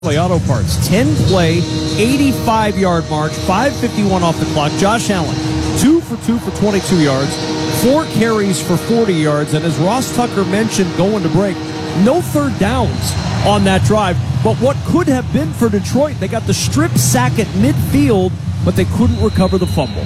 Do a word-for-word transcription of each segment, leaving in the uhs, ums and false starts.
Auto Parts, ten-play, eighty-five-yard march, five fifty-one off the clock. Josh Allen, two for two for twenty-two yards, four carries for forty yards, and as Ross Tucker mentioned going to break, no third downs on that drive. But what could have been for Detroit, they got the strip sack at midfield, but they couldn't recover the fumble.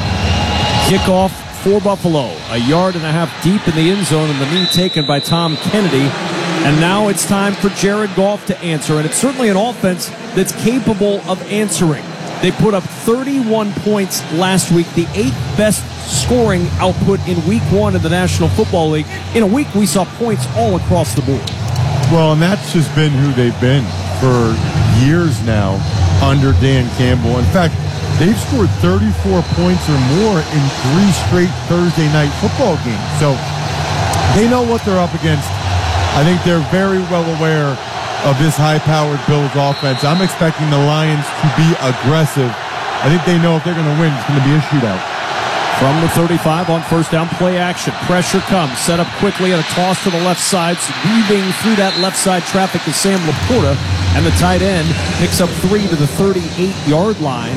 Kickoff for Buffalo, a yard and a half deep in the end zone, and the knee taken by Tom Kennedy. And now it's time for Jared Goff to answer, and it's certainly an offense that's capable of answering. They put up thirty-one points last week, the eighth best scoring output in week one of the National Football League. In a week, we saw points all across the board. Well, and that's just been who they've been for years now under Dan Campbell. In fact, they've scored thirty-four points or more in three straight Thursday night football games. So they know what they're up against. I think they're very well aware of this high-powered Bills offense. I'm expecting the Lions to be aggressive. I think they know if they're going to win, it's going to be a shootout. From the thirty-five on first down, play action. Pressure comes, set up quickly, and a toss to the left side. Weaving through that left side traffic is Sam Laporta, and the tight end picks up three to the thirty-eight-yard line.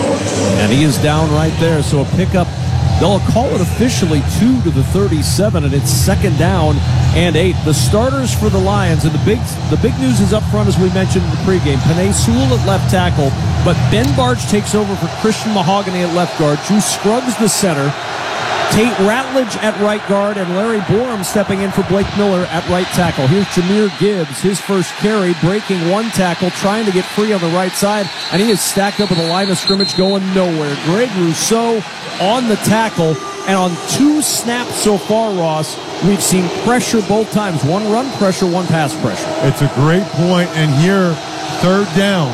And he is down right there, so a pickup. They'll call it officially two to the thirty-seven, and it's second down and eight. The starters for the Lions, and the big the big news is up front, as we mentioned in the pregame. Penei Sewell at left tackle, but Ben Bartch takes over for Christian Mahogany at left guard. Drew Scruggs the center. Tate Ratledge at right guard, and Larry Borum stepping in for Blake Miller at right tackle. Here's Jahmyr Gibbs, his first carry, breaking one tackle, trying to get free on the right side, and he is stacked up with a line of scrimmage going nowhere. Greg Rousseau on the tackle, and on two snaps so far, Ross, we've seen pressure both times. One run pressure, one pass pressure. It's a great point, and here, third down,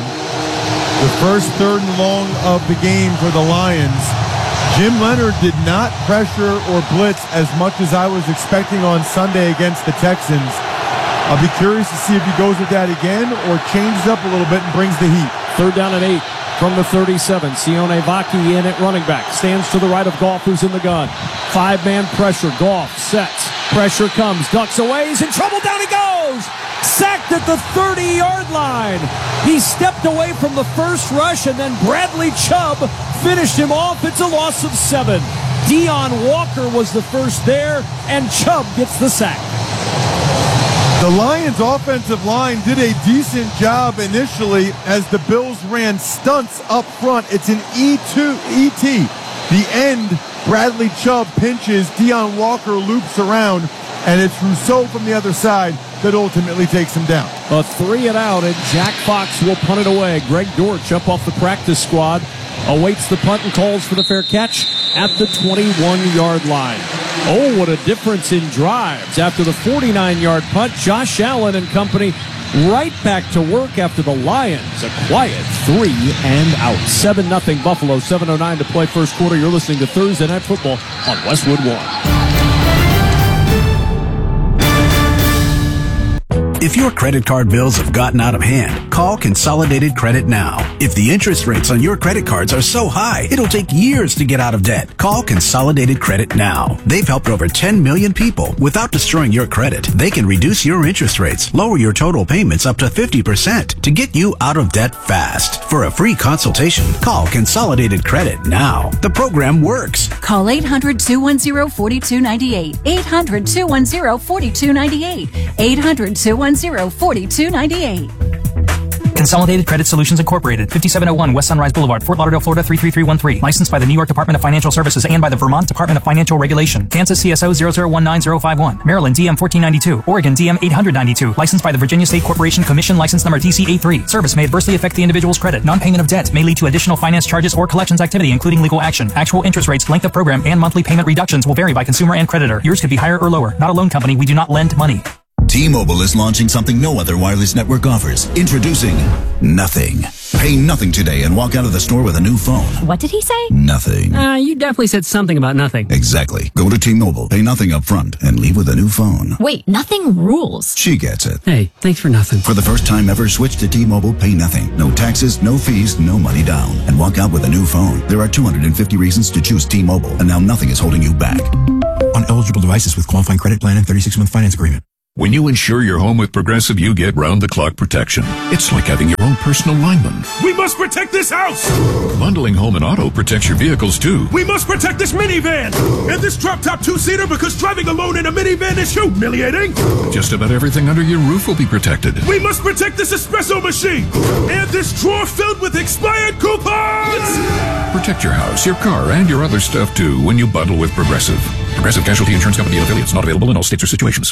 the first third and long of the game for the Lions. Jim Leonard did not pressure or blitz as much as I was expecting on Sunday against the Texans. I'll be curious to see if he goes with that again or changes up a little bit and brings the heat. Third down and eight from the thirty-seven. Sione Vaki in at running back. Stands to the right of Goff, who's in the gun. Five-man pressure. Goff sets. Pressure comes. Ducks away. He's in trouble. Down he goes. Sacked at the thirty-yard line. He stepped away from the first rush, and then Bradley Chubb finished him off. It's a loss of seven. Deon Walker was the first there, and Chubb gets the sack. The Lions' offensive line did a decent job initially as the Bills ran stunts up front. It's an E two E T. The end, Bradley Chubb pinches, Deon Walker loops around, and it's Rousseau from the other side that ultimately takes him down. A three and out, and Jack Fox will punt it away. Greg Dortch up off the practice squad awaits the punt and calls for the fair catch at the twenty-one-yard line. Oh, what a difference in drives. After the forty-nine-yard punt, Josh Allen and company right back to work after the Lions. A quiet three and out. seven nothing Buffalo, seven oh nine to play first quarter. You're listening to Thursday Night Football on Westwood One. If your credit card bills have gotten out of hand, call Consolidated Credit now. If the interest rates on your credit cards are so high, it'll take years to get out of debt. Call Consolidated Credit now. They've helped over ten million people without destroying your credit. They can reduce your interest rates, lower your total payments up to fifty percent to get you out of debt fast. For a free consultation, call Consolidated Credit now. The program works. Call eight hundred, two one zero, four two nine eight. eight hundred, two one zero, four two nine eight. eight hundred, two one zero, four two nine eight. Consolidated Credit Solutions Incorporated, fifty-seven oh one West Sunrise Boulevard, Fort Lauderdale, Florida three three three one three. Licensed by the New York Department of Financial Services and by the Vermont Department of Financial Regulation. Kansas C S O zero zero one nine zero five one. Maryland D M fourteen ninety-two. Oregon D M eight ninety-two. Licensed by the Virginia State Corporation Commission. License number T C A three. Service may adversely affect the individual's credit. Non-payment of debt may lead to additional finance charges or collections activity, including legal action. Actual interest rates, length of program, and monthly payment reductions will vary by consumer and creditor. Yours could be higher or lower. Not a loan company. We do not lend money. T-Mobile is launching something no other wireless network offers. Introducing Nothing. Pay nothing today and walk out of the store with a new phone. What did he say? Nothing. Uh, you definitely said something about nothing. Exactly. Go to T-Mobile, pay nothing up front, and leave with a new phone. Wait, nothing rules. She gets it. Hey, thanks for nothing. For the first time ever, switch to T-Mobile, pay nothing. No taxes, no fees, no money down. And walk out with a new phone. There are two hundred fifty reasons to choose T-Mobile, and now nothing is holding you back. On eligible devices with qualifying credit plan and thirty-six month finance agreement. When you insure your home with Progressive, you get round-the-clock protection. It's like having your own personal lineman. We must protect this house! Bundling home and auto protects your vehicles, too. We must protect this minivan! And this drop-top two-seater, because driving alone in a minivan is humiliating! Just about everything under your roof will be protected. We must protect this espresso machine! And this drawer filled with expired coupons! Protect your house, your car, and your other stuff, too, when you bundle with Progressive. Progressive Casualty Insurance Company and affiliates. Not available in all states or situations.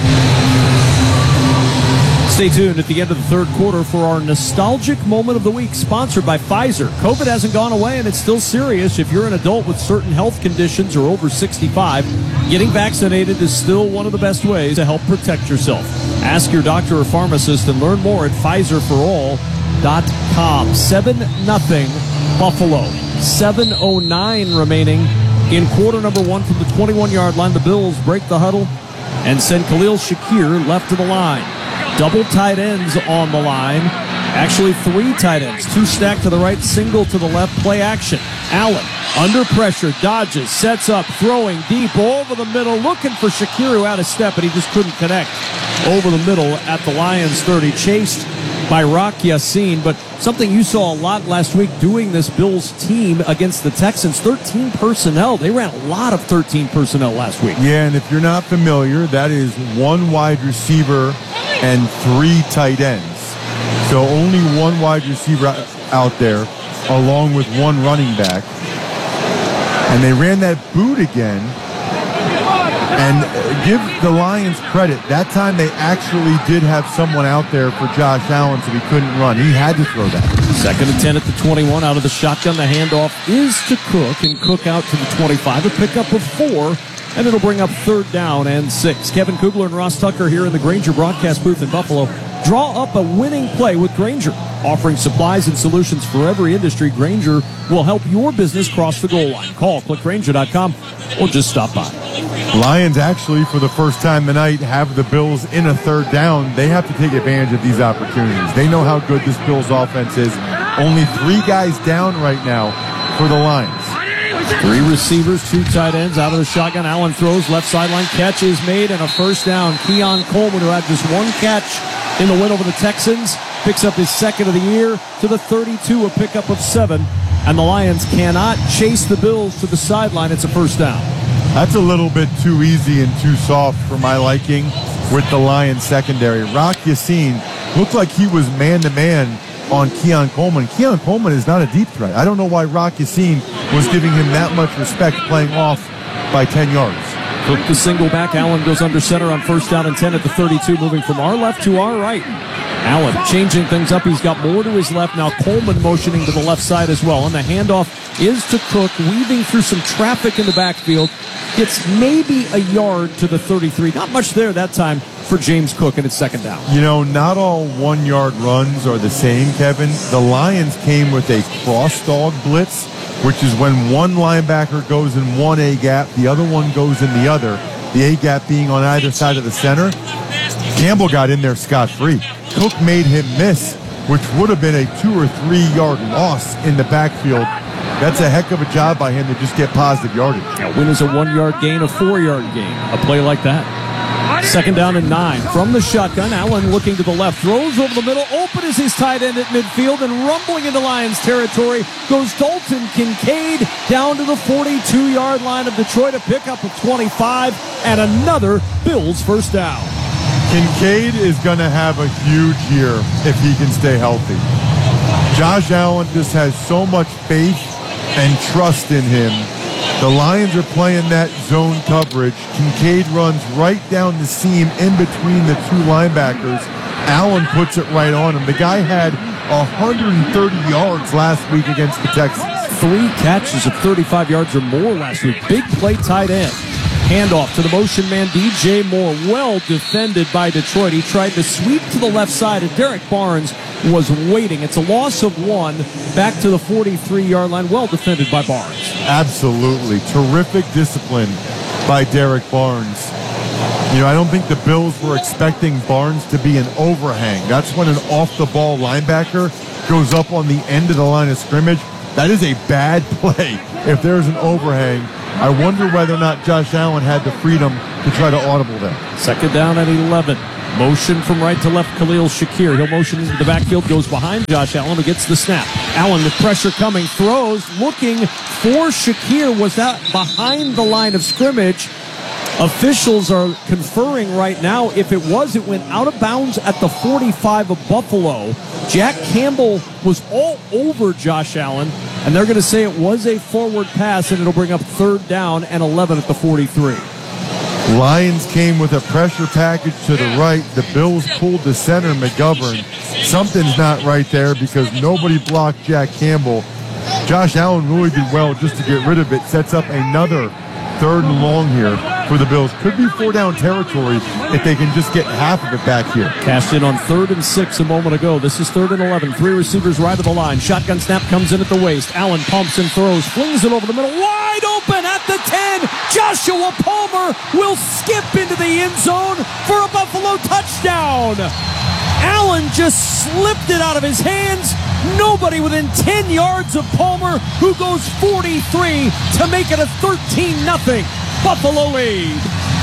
Stay tuned at the end of the third quarter for our nostalgic moment of the week, sponsored by Pfizer. COVID hasn't gone away, and it's still serious. If you're an adult with certain health conditions or over sixty-five, getting vaccinated is still one of the best ways to help protect yourself. Ask your doctor or pharmacist and learn more at Pfizer for all dot com. seven nothing Buffalo. seven oh nine remaining in quarter number one from the twenty-one-yard line. The Bills break the huddle and send Khalil Shakir left to the line. Double tight ends on the line. Actually, three tight ends. Two stacked to the right, single to the left. Play action. Allen, under pressure, dodges, sets up, throwing deep over the middle, looking for Shakir, who had a step, and he just couldn't connect over the middle at the Lions' thirty. Chased by Rock Ya-Sin, but something you saw a lot last week doing this Bills team against the Texans, thirteen personnel. They ran a lot of thirteen personnel last week. Yeah, and if you're not familiar, that is one wide receiver and three tight ends. So only one wide receiver out there, along with one running back. And they ran that boot again. And give the Lions credit. That time they actually did have someone out there for Josh Allen, so he couldn't run. He had to throw that. Second and ten at the twenty-one. Out of the shotgun, the handoff is to Cook, and Cook out to the twenty-five. A pickup of four, and it'll bring up third down and six. Kevin Kugler and Ross Tucker here in the Grainger broadcast booth in Buffalo. Draw up a winning play with Grainger. Offering supplies and solutions for every industry, Grainger will help your business cross the goal line. Call click grainger dot com or just stop by. Lions actually, for the first time tonight, have the Bills in a third down. They have to take advantage of these opportunities. They know how good this Bills offense is. Only three guys down right now for the Lions. Three receivers, two tight ends out of the shotgun. Allen throws, left sideline, catch is made, and a first down. Keon Coleman, who had just one catch in the win over the Texans, picks up his second of the year to the thirty-two, a pickup of seven. And the Lions cannot chase the Bills to the sideline. It's a first down. That's a little bit too easy and too soft for my liking with the Lions secondary. Rock Ya-Sin looked like he was man-to-man on Keon Coleman. Keon Coleman is not a deep threat. I don't know why Rock Ya-Sin was giving him that much respect playing off by ten yards. Cook the single back. Allen goes under center on first down and ten at the thirty-two, moving from our left to our right. Allen changing things up. He's got more to his left now. Coleman motioning to the left side as well. And the handoff is to Cook, weaving through some traffic in the backfield. Gets maybe a yard to the thirty-three. Not much there that time for James Cook, and it's second down. You know, not all one-yard runs are the same, Kevin. The Lions came with a cross-dog blitz, which is when one linebacker goes in one A-gap, the other one goes in the other, the A-gap being on either side of the center. Campbell got in there scot-free. Cook made him miss, which would have been a two- or three-yard loss in the backfield. That's a heck of a job by him to just get positive yardage. A win is a one-yard gain, a four-yard gain. A play like that. Second down and nine. From the shotgun, Allen looking to the left. Throws over the middle. Open is his tight end at midfield. And rumbling into Lions territory goes Dalton Kincaid down to the forty-two-yard line of Detroit. A pickup of twenty-five and another Bills first down. Kincaid is going to have a huge year if he can stay healthy. Josh Allen just has so much faith and trust in him. The Lions are playing that zone coverage. Kincaid runs right down the seam in between the two linebackers. Allen puts it right on him. The guy had one hundred thirty yards last week against the Texans. Three catches of thirty-five yards or more last week. Big play tight end. Handoff to the motion man, D J Moore. Well defended by Detroit. He tried to sweep to the left side, and Derek Barnes was waiting. It's a loss of one back to the forty-three-yard line. Well defended by Barnes. Absolutely. Terrific discipline by Derek Barnes. You know, I don't think the Bills were expecting Barnes to be an overhang. That's when an off-the-ball linebacker goes up on the end of the line of scrimmage. That is a bad play if there's an overhang I wonder whether or not Josh Allen had the freedom to try to audible them. Second down at eleven. Motion from right to left, Khalil Shakir. He'll motion into the backfield, goes behind Josh Allen, who gets the snap. Allen with pressure coming, throws, looking for Shakir. Was that behind the line of scrimmage? Officials are conferring right now. If it was, it went out of bounds at the forty-five of Buffalo. Jack Campbell was all over Josh Allen, and they're going to say it was a forward pass, and it'll bring up third down and eleven at the forty-three. Lions came with a pressure package to the right. The Bills pulled the center, McGovern. Something's not right there because nobody blocked Jack Campbell. Josh Allen really did well just to get rid of it. Sets up another third and long here for the Bills. Could be four down territory if they can just get half of it back here. Cashed in on third and six a moment ago. This is third and eleven. Three receivers right of the line. Shotgun snap comes in at the waist. Allen pumps and throws. Flings it over the middle. Wide open at the ten. Joshua Palmer will skip into the end zone for a Buffalo touchdown. Allen just slipped it out of his hands. Nobody within ten yards of Palmer, who goes forty-three to make it a thirteen nothing Buffalo lead.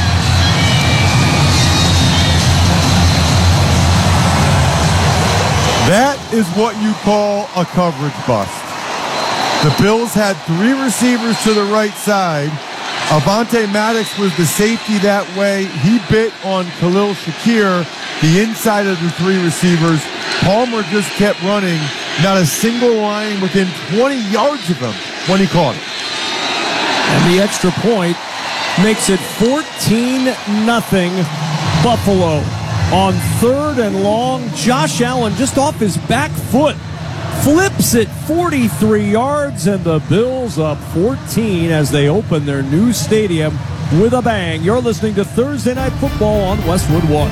That is what you call a coverage bust. The Bills had three receivers to the right side. Avonte Maddox was the safety that way. He bit on Khalil Shakir, the inside of the three receivers. Palmer just kept running. Not a single line within twenty yards of him when he caught it. And the extra point makes it fourteen nothing Buffalo. On third and long, Josh Allen just off his back foot flips it forty-three yards, and the Bills up fourteen as they open their new stadium with a bang. You're listening to Thursday Night Football on Westwood One.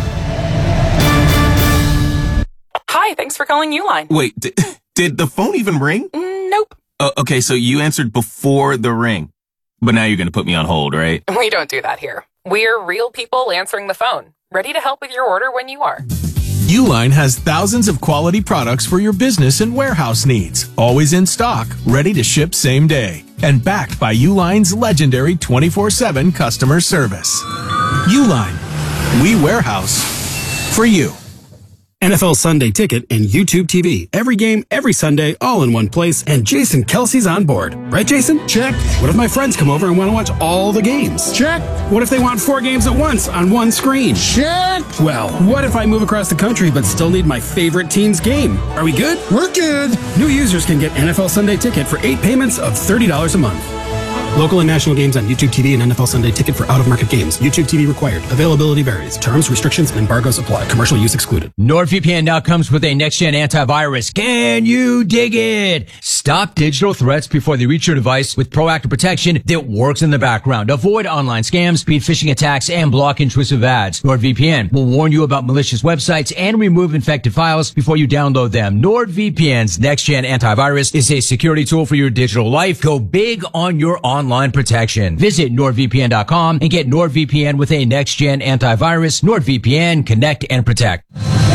Hi, thanks for calling Uline. Wait, did, did the phone even ring? Mm, nope. Uh, okay, so you answered before the ring, but now you're going to put me on hold, right? We don't do that here. We're real people answering the phone, ready to help with your order when you are. Uline has thousands of quality products for your business and warehouse needs, always in stock, ready to ship same day, and backed by Uline's legendary twenty-four seven customer service. Uline, we warehouse for you. N F L Sunday Ticket and YouTube T V. Every game, every Sunday, all in one place, and Jason Kelsey's on board. Right, Jason? Check. What if my friends come over and want to watch all the games? Check. What if they want four games at once on one screen? Check. Well, what if I move across the country but still need my favorite team's game? Are we good? We're good. New users can get N F L Sunday Ticket for eight payments of thirty dollars a month. Local and national games on YouTube T V and N F L Sunday Ticket for out-of-market games. YouTube T V required. Availability varies. Terms, restrictions, and embargoes apply. Commercial use excluded. NordVPN now comes with a next-gen antivirus. Can you dig it? Stop digital threats before they reach your device with proactive protection that works in the background. Avoid online scams, speed phishing attacks, and block intrusive ads. NordVPN will warn you about malicious websites and remove infected files before you download them. NordVPN's next-gen antivirus is a security tool for your digital life. Go big on your online Online protection. Visit NordVPN dot com and get NordVPN with a next-gen antivirus. NordVPN, connect and protect.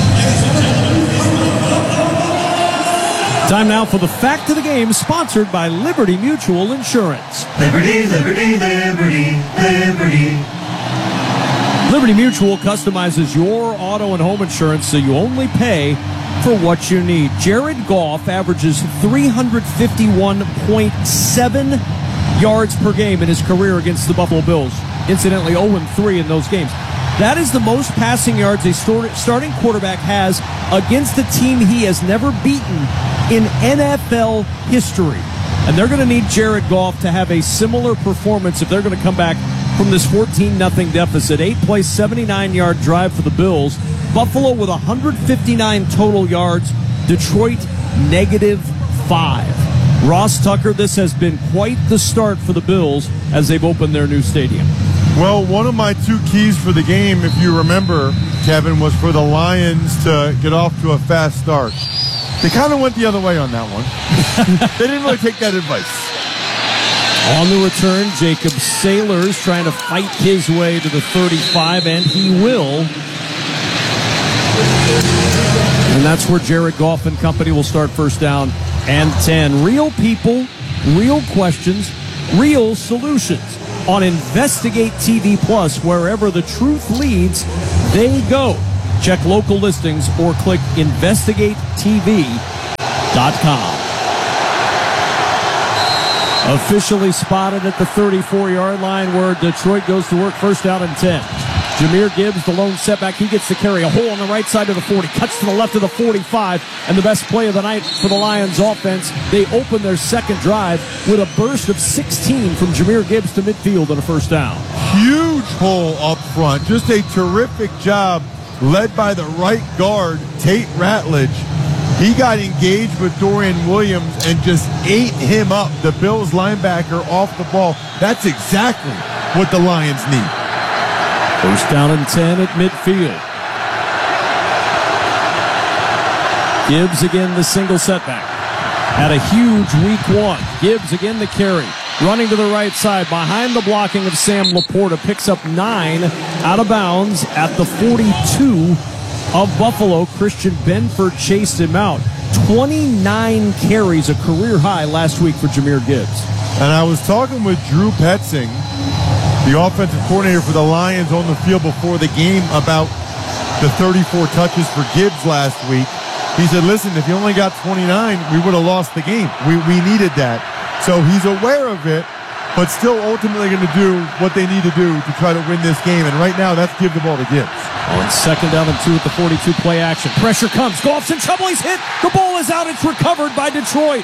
Time now for the fact of the game, sponsored by Liberty Mutual Insurance. Liberty, liberty, liberty, liberty. Liberty Mutual customizes your auto and home insurance so you only pay for what you need. Jared Goff averages three fifty-one point seven yards per game in his career against the Buffalo Bills. Incidentally, oh and three in those games. That is the most passing yards a starting quarterback has against a team he has never beaten in N F L history. And they're going to need Jared Goff to have a similar performance if they're going to come back from this fourteen nothing deficit. Eight-play, seventy-nine-yard drive for the Bills. Buffalo with one hundred fifty-nine total yards. Detroit, negative five. Ross Tucker, this has been quite the start for the Bills as they've opened their new stadium. Well, one of my two keys for the game, if you remember, Kevin, was for the Lions to get off to a fast start. They kind of went the other way on that one. They didn't really take that advice. On the return, Jacob Sailors trying to fight his way to the thirty-five, and he will. And that's where Jared Goff and company will start first down and ten. Real people, real questions. real solutions. On Investigate T V Plus, wherever the truth leads, they go. Check local listings or click investigate t v dot com. Officially spotted at the thirty-four-yard line where Detroit goes to work, first down and ten. Jahmyr Gibbs, the lone setback. He gets to carry a hole on the right side of the forty. Cuts to the left of the forty-five. And the best play of the night for the Lions offense. They open their second drive with a burst of sixteen from Jahmyr Gibbs to midfield and a first down. Huge hole up front. Just a terrific job led by the right guard, Tate Ratledge. He got engaged with Dorian Williams and just ate him up, the Bills linebacker, off the ball. That's exactly what the Lions need. First down and ten at midfield. Gibbs again the single setback. Had a huge week one. Gibbs again the carry. Running to the right side behind the blocking of Sam Laporta. Picks up nine out of bounds at the forty-two of Buffalo. Christian Benford chased him out. twenty-nine carries, a career high last week for Jahmyr Gibbs. And I was talking with Drew Petzing, the offensive coordinator for the Lions, on the field before the game about the thirty-four touches for Gibbs last week. He said, listen, if you only got twenty-nine, we would have lost the game. We, we needed that. So he's aware of it, but still ultimately going to do what they need to do to try to win this game. And right now, that's give the ball to Gibbs. On second down and two at the forty-two, play action. Pressure comes. Goff's in trouble. He's hit. The ball is out. It's recovered by Detroit.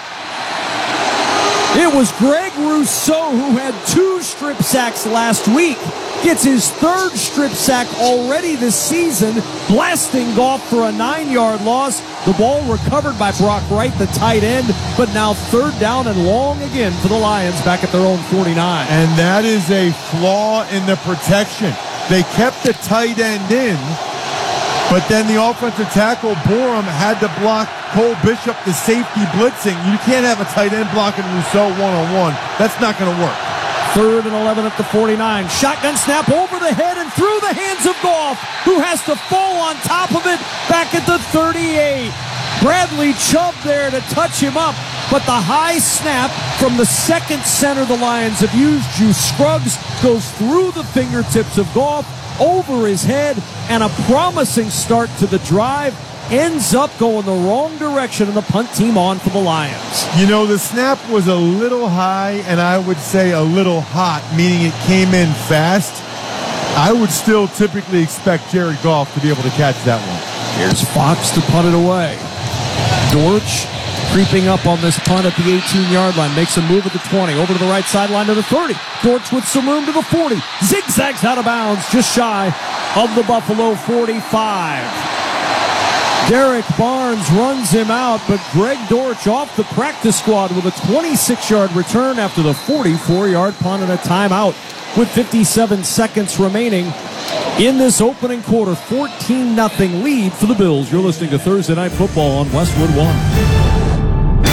It was Greg Rousseau who had two strip sacks last week. Gets his third strip sack already this season, blasting Goff for a nine-yard loss. The ball recovered by Brock Wright, the tight end, but now third down and long again for the Lions back at their own forty-nine. And that is a flaw in the protection. They kept the tight end in, but then the offensive tackle, Borum, had to block Cole Bishop, the safety, blitzing. You can't have a tight end blocking Rousseau one-on-one. That's not going to work. Third and eleven at the forty-nine. Shotgun snap over the head and through the hands of Goff, who has to fall on top of it back at the thirty-eight. Bradley Chubb there to touch him up, but the high snap from the second center the Lions have used, Juice Scruggs, goes through the fingertips of Goff, over his head, and a promising start to the drive ends up going the wrong direction, and the punt team on for the Lions. You know, the snap was a little high, and I would say a little hot, meaning it came in fast. I would still typically expect Jared Goff to be able to catch that one. Here's Fox to punt it away. Dortch creeping up on this punt at the eighteen-yard line. Makes a move at the twenty. Over to the right sideline to the thirty. Dortch with some room to the forty. Zigzags out of bounds just shy of the Buffalo forty-five. Derek Barnes runs him out, but Greg Dortch off the practice squad with a twenty-six-yard return after the forty-four-yard punt and a timeout with fifty-seven seconds remaining in this opening quarter. fourteen nothing lead for the Bills. You're listening to Thursday Night Football on Westwood One.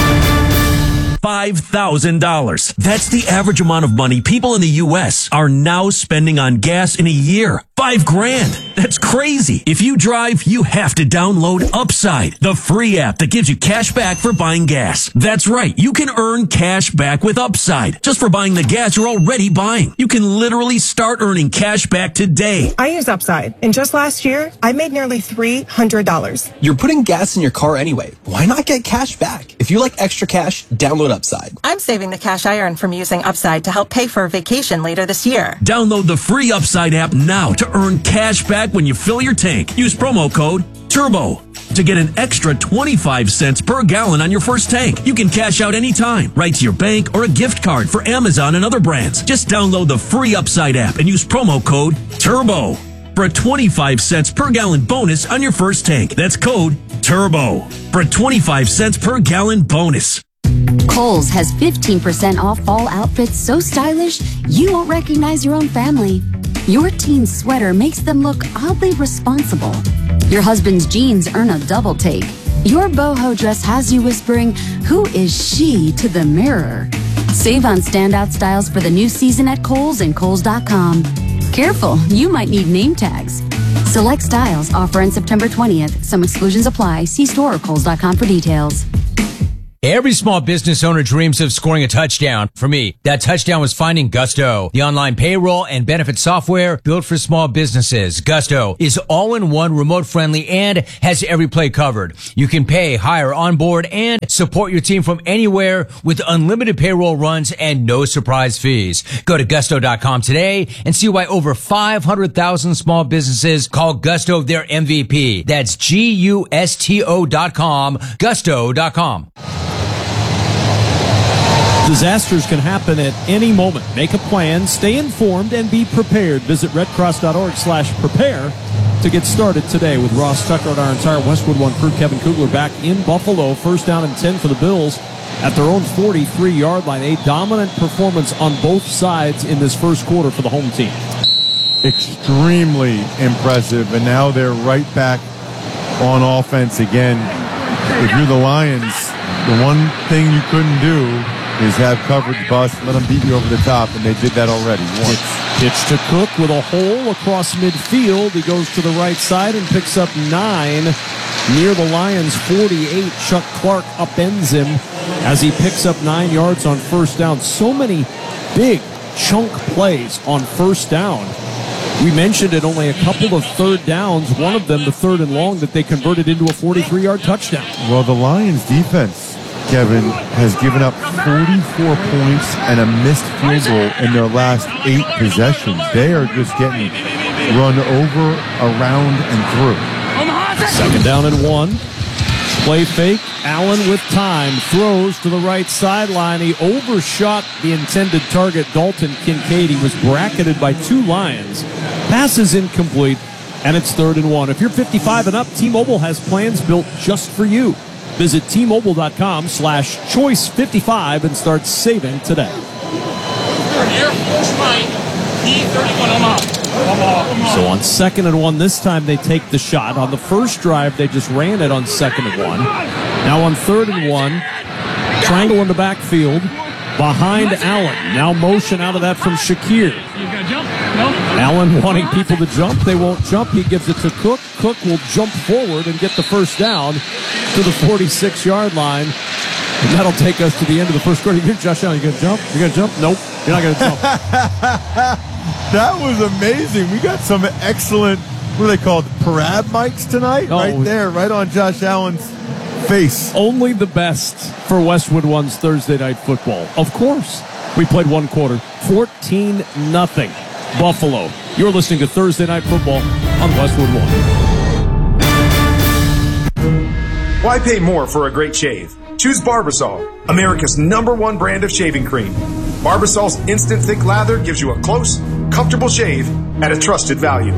five thousand dollars. That's the average amount of money people in the U S are now spending on gas in a year. Five grand. That's crazy. If you drive, you have to download Upside, the free app that gives you cash back for buying gas. That's right. You can earn cash back with Upside just for buying the gas you're already buying. You can literally start earning cash back today. I use Upside, and just last year, I made nearly three hundred dollars. You're putting gas in your car anyway. Why not get cash back? If you like extra cash, download Upside. I'm saving the cash I earn from using Upside to help pay for a vacation later this year. Download the free Upside app now to earn cash back when you fill your tank. Use promo code TURBO to get an extra twenty-five cents per gallon on your first tank. You can cash out anytime, right to your bank or a gift card for Amazon and other brands. Just download the free Upside app and use promo code TURBO for a twenty-five cents per gallon bonus on your first tank. That's code TURBO for a twenty-five cents per gallon bonus. Kohl's has fifteen percent off fall outfits so stylish you won't recognize your own family. Your teen's sweater makes them look oddly responsible. Your husband's jeans earn a double take. Your boho dress has you whispering, "Who is she?" to the mirror. Save on standout styles for the new season at Kohl's and Kohl's dot com. Careful, you might need name tags. Select styles offer on September twentieth. Some exclusions apply. See store or Kohl's dot com for details. Every small business owner dreams of scoring a touchdown. For me, that touchdown was finding Gusto, the online payroll and benefit software built for small businesses. Gusto is all-in-one, remote-friendly, and has every play covered. You can pay, hire, onboard, and support your team from anywhere with unlimited payroll runs and no surprise fees. Go to gusto dot com today and see why over five hundred thousand small businesses call Gusto their M V P. That's G U S T O dot com, gusto dot com. Disasters can happen at any moment. Make a plan, stay informed, and be prepared. Visit redcross.org slash prepare to get started today with Ross Tucker and our entire Westwood One crew. Kevin Kugler back in Buffalo. First down and ten for the Bills at their own forty-three-yard line. A dominant performance on both sides in this first quarter for the home team. Extremely impressive, and now they're right back on offense again. If you're the Lions, the one thing you couldn't do is have coverage bust, let them beat you over the top, and they did that already once. Pitch to Cook with a hole across midfield. He goes to the right side and picks up nine near the Lions' forty-eight. Chuck Clark upends him as he picks up nine yards on first down. So many big chunk plays on first down. We mentioned it, only a couple of third downs, one of them the third and long that they converted into a forty-three-yard touchdown. Well, the Lions defense, Kevin, has given up forty-four points and a missed field goal in their last eight possessions. They are just getting run over, around, and through. Second down and one. Play fake. Allen with time. Throws to the right sideline. He overshot the intended target, Dalton Kincaid. He was bracketed by two Lions. Pass is incomplete, and it's third and one. If you're fifty-five and up, T-Mobile has plans built just for you. Visit T-Mobile.com slash choice 55 and start saving today. So on second and one, this time they take the shot. On the first drive, they just ran it on second and one. Now on third and one, triangle in the backfield behind Allen. Now motion out of that from Shakir. Allen wanting people to jump. They won't jump. He gives it to Cook. Cook will jump forward and get the first down to the forty-six-yard line. And that'll take us to the end of the first quarter. You're Josh Allen. You going to jump? You're going to jump? Nope. You're not going to jump. That was amazing. We got some excellent, what are they called, parab mics tonight? Oh. Right there, right on Josh Allen's face. Only the best for Westwood One's Thursday Night Football. Of course. We played one quarter. fourteen nothing. Buffalo. You're listening to Thursday Night Football on Westwood One. Why pay more for a great shave? Choose Barbasol, America's number one brand of shaving cream. Barbasol's instant thick lather gives you a close, comfortable shave at a trusted value.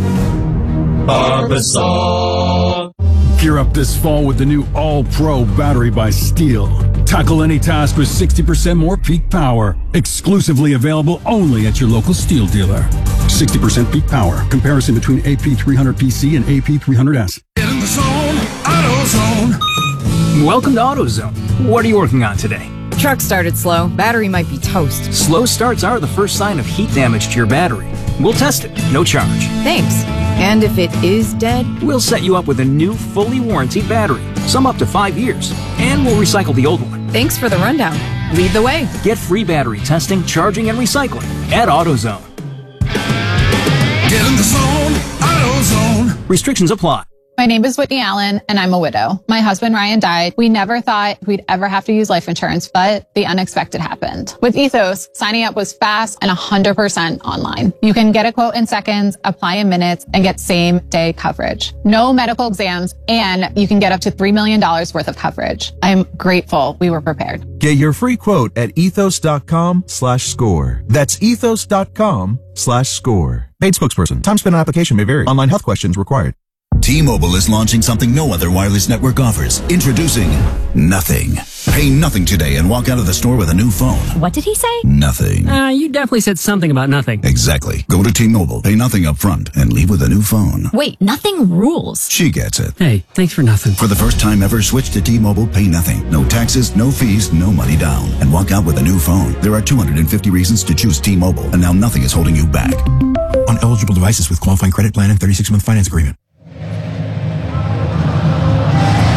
Barbasol. Gear up this fall with the new All-Pro battery by Steel. Tackle any task with sixty percent more peak power. Exclusively available only at your local Steel dealer. sixty percent peak power. Comparison between A P three hundred P C and A P three hundred S. Get in the zone, AutoZone. Welcome to AutoZone. What are you working on today? Truck started slow. Battery might be toast. Slow starts are the first sign of heat damage to your battery. We'll test it, no charge. Thanks. And if it is dead? We'll set you up with a new, fully warranted battery. Some up to five years. And we'll recycle the old one. Thanks for the rundown. Lead the way. Get free battery testing, charging, and recycling at AutoZone. Get in the zone, AutoZone. Restrictions apply. My name is Whitney Allen, and I'm a widow. My husband, Ryan, died. We never thought we'd ever have to use life insurance, but the unexpected happened. With Ethos, signing up was fast and one hundred percent online. You can get a quote in seconds, apply in minutes, and get same-day coverage. No medical exams, and you can get up to three million dollars worth of coverage. I'm grateful we were prepared. Get your free quote at ethos.com slash score. That's ethos.com slash score. Paid spokesperson. Time spent on application may vary. Online health questions required. T-Mobile is launching something no other wireless network offers. Introducing Nothing. Pay nothing today and walk out of the store with a new phone. What did he say? Nothing. Uh, you definitely said something about nothing. Exactly. Go to T-Mobile, pay nothing up front, and leave with a new phone. Wait, nothing rules. She gets it. Hey, thanks for nothing. For the first time ever, switch to T-Mobile, pay nothing. No taxes, no fees, no money down. And walk out with a new phone. There are two hundred fifty reasons to choose T-Mobile, and now nothing is holding you back. On eligible devices with qualifying credit plan and thirty-six month finance agreement. Welcome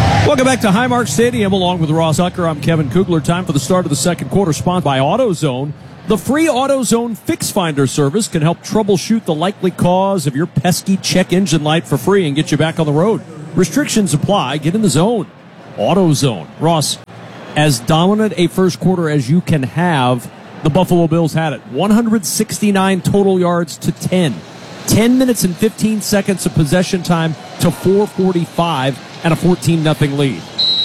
Welcome back to Highmark Stadium along with Ross Tucker. I'm Kevin Kugler. Time for the start of the second quarter, sponsored by AutoZone. The free AutoZone Fix Finder service can help troubleshoot the likely cause of your pesky check engine light for free and get you back on the road. Restrictions apply. Get in the zone. AutoZone. Ross, as dominant a first quarter as you can have, the Buffalo Bills had it. one sixty-nine total yards to ten. ten minutes and fifteen seconds of possession time to four forty-five and a fourteen nothing lead.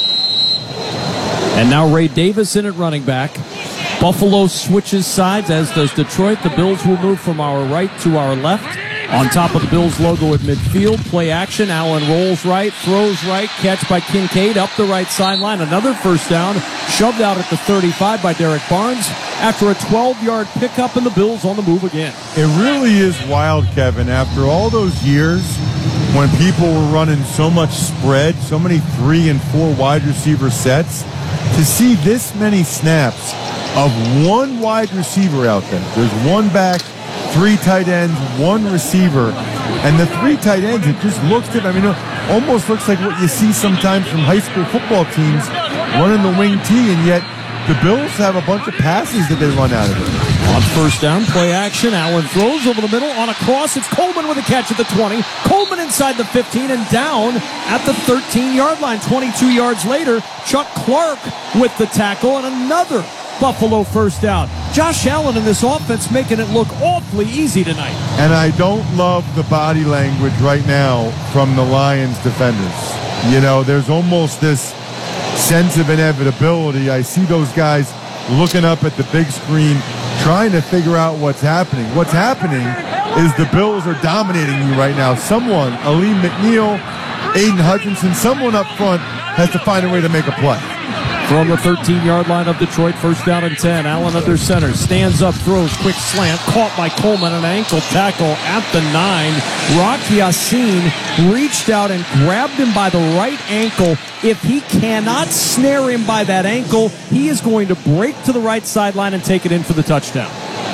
And now Ray Davis in at running back. Buffalo switches sides, as does Detroit. The Bills will move from our right to our left. On top of the Bills logo at midfield, play action. Allen rolls right, throws right, catch by Kincaid up the right sideline. Another first down, shoved out at the thirty-five by Derek Barnes after a twelve-yard pickup, and the Bills on the move again. It really is wild, Kevin. After all those years when people were running so much spread, so many three and four wide receiver sets, to see this many snaps of one wide receiver out there. There's one back, three tight ends, one receiver, and the three tight ends, it just looks different. I mean, it almost looks like what you see sometimes from high school football teams running the wing T, and yet the Bills have a bunch of passes that they run out of it. On first down, play action, Allen throws over the middle on a cross. It's Coleman with a catch at the twenty. Coleman inside the fifteen and down at the thirteen-yard line. twenty-two yards later, Chuck Clark with the tackle and another Buffalo first down. Josh Allen in this offense making it look awfully easy tonight. And I don't love the body language right now from the Lions defenders. You know, there's almost this sense of inevitability. I see those guys looking up at the big screen, trying to figure out what's happening. What's happening is the Bills are dominating you right now. Someone, Aleem McNeil, Aiden Hutchinson, someone up front has to find a way to make a play. From the thirteen-yard line of Detroit, first down and ten. Allen under center, stands up, throws, quick slant, caught by Coleman, an ankle tackle at the nine. Rock Ya-Sin reached out and grabbed him by the right ankle. If he cannot snare him by that ankle, he is going to break to the right sideline and take it in for the touchdown.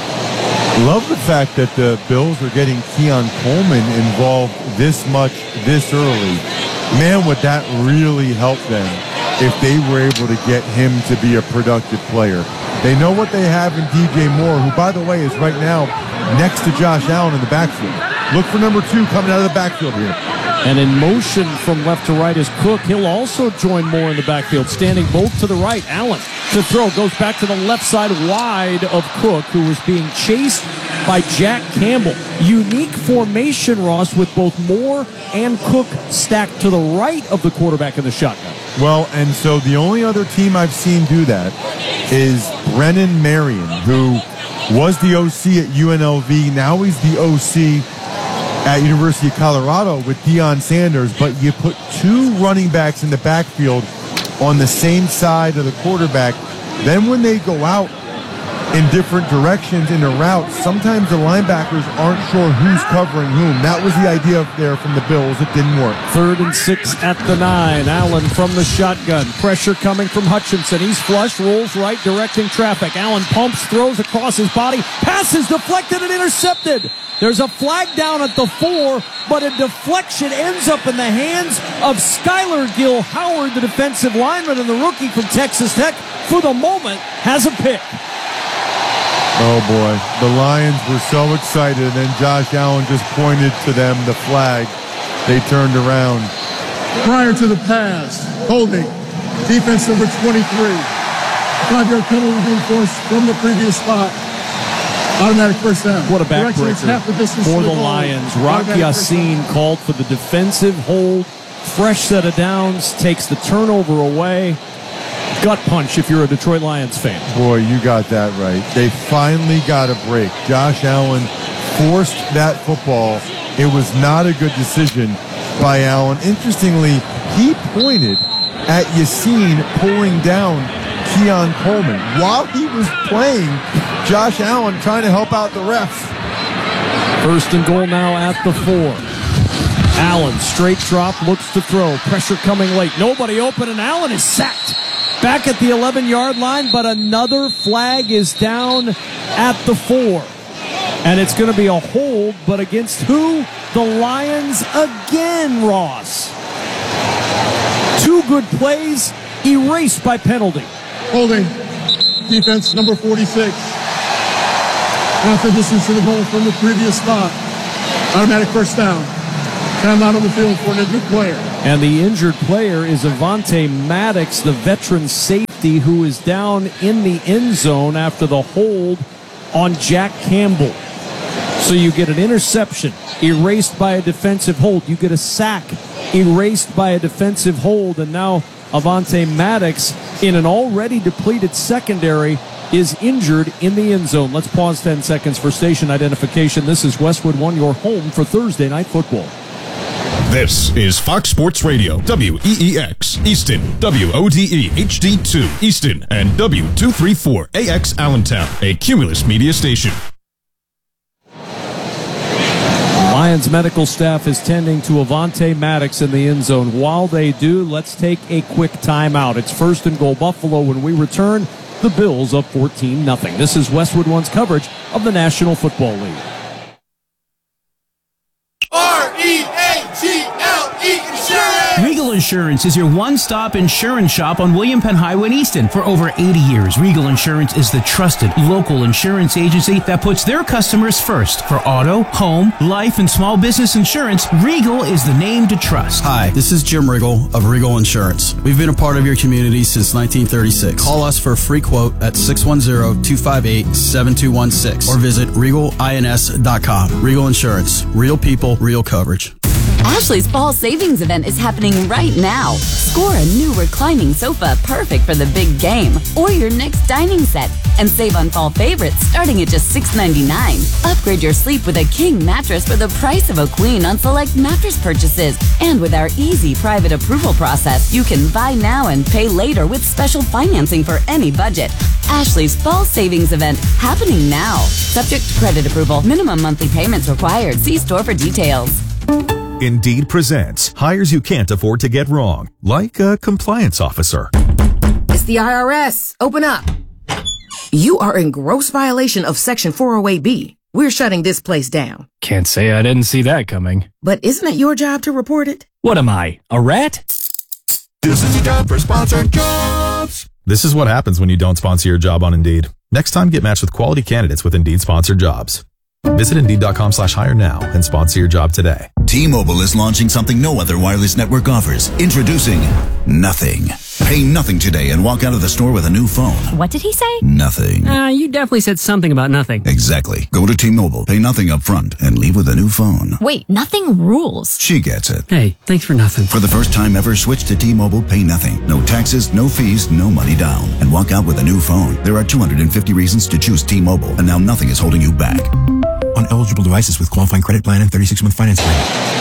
Love the fact that the Bills are getting Keon Coleman involved this much, this early. Man, would that really help them if they were able to get him to be a productive player. They know what they have in D J Moore, who, by the way, is right now next to Josh Allen in the backfield. Look for number two coming out of the backfield here. And in motion from left to right is Cook. He'll also join Moore in the backfield, standing both to the right. Allen to throw, goes back to the left side wide of Cook, who was being chased by Jack Campbell. Unique formation, Ross, with both Moore and Cook stacked to the right of the quarterback in the shotgun. Well, and so the only other team I've seen do that is Brennan Marion, who was the O C at U N L V. Now he's the O C at University of Colorado with Deion Sanders. But you put two running backs in the backfield on the same side of the quarterback. Then when they go out in different directions in the routes, sometimes the linebackers aren't sure who's covering whom. That was the idea there from the Bills. It didn't work. Third and six at the nine. Allen from the shotgun. Pressure coming from Hutchinson. He's flush, rolls right, directing traffic. Allen pumps, throws across his body. Pass is deflected and intercepted. There's a flag down at the four, but a deflection ends up in the hands of Skylar Gill Howard, the defensive lineman and the rookie from Texas Tech. For the moment, has a pick. Oh, boy. The Lions were so excited, and then Josh Allen just pointed to them, the flag. They turned around. Prior to the pass, holding, defense number twenty-three. Five-yard penalty reinforced from the previous spot. Automatic first down. What a backbreaker for the Lions. Rock Ya-Sin called for the defensive hold. Fresh set of downs, takes the turnover away. Gut punch if you're a Detroit Lions fan. Boy, you got that right. They finally got a break. Josh Allen forced that football. It was not a good decision by Allen. Interestingly, he pointed at Ya-Sin pulling down Keon Coleman while he was playing Josh Allen, trying to help out the refs. First and goal now at the four. Allen, straight drop, looks to throw. Pressure coming late. Nobody open, and Allen is sacked. Back at the eleven-yard line, but another flag is down at the four. And it's going to be a hold, but against who? The Lions again, Ross. Two good plays erased by penalty. Holding. Defense number forty-six. Half the distance to the goal from the previous spot. Automatic first down. Time out on the field for an injured player. And the injured player is Avonte Maddox, the veteran safety who is down in the end zone after the hold on Jack Campbell. So you get an interception erased by a defensive hold. You get a sack erased by a defensive hold. And now Avonte Maddox, in an already depleted secondary, is injured in the end zone. Let's pause ten seconds for station identification. This is Westwood One, your home for Thursday Night Football. This is Fox Sports Radio, W E E X, Easton, W O D E H D two, Easton, and W two thirty-four A X Allentown, a Cumulus media station. Lions medical staff is tending to Avonte Maddox in the end zone. While they do, let's take a quick timeout. It's first and goal Buffalo. When we return, the Bills up fourteen nothing. This is Westwood One's coverage of the National Football League. R E A G L E Insurance! Regal Insurance is your one-stop insurance shop on William Penn Highway in Easton. For over eighty years, Regal Insurance is the trusted local insurance agency that puts their customers first. For auto, home, life, and small business insurance, Regal is the name to trust. Hi, this is Jim Riggle of Regal Insurance. We've been a part of your community since nineteen thirty-six. Call us for a free quote at six one zero, two five eight, seven two one six or visit regal ins dot com. Regal Insurance. Real people, real coverage. Ashley's fall savings event is happening right now. Score a new reclining sofa perfect for the big game or your next dining set and save on fall favorites starting at just six ninety-nine. Upgrade your sleep with a king mattress for the price of a queen on select mattress purchases. And with our easy private approval process, you can buy now and pay later with special financing for any budget. Ashley's fall savings event happening now. Subject to credit approval. Minimum monthly payments required. See store for details. Indeed presents hires you can't afford to get wrong, like a compliance officer. It's the I R S. Open up. You are in gross violation of Section four oh eight B. We're shutting this place down. Can't say I didn't see that coming. But isn't it your job to report it? What am I, a rat? This is your job for sponsored jobs. This is what happens when you don't sponsor your job on Indeed. Next time, get matched with quality candidates with Indeed sponsored jobs. Visit Indeed.com slash hire now and sponsor your job today. T-Mobile is launching something no other wireless network offers. Introducing Nothing. Pay nothing today and walk out of the store with a new phone. What did he say? Nothing. Uh, you definitely said something about nothing. Exactly. Go to T-Mobile, pay nothing up front, and leave with a new phone. Wait, nothing rules. She gets it. Hey, thanks for nothing. For the first time ever, switch to T-Mobile, pay nothing. No taxes, no fees, no money down. And walk out with a new phone. There are two hundred fifty reasons to choose T-Mobile, and now nothing is holding you back. On eligible devices with qualifying credit plan and thirty-six month finance plan.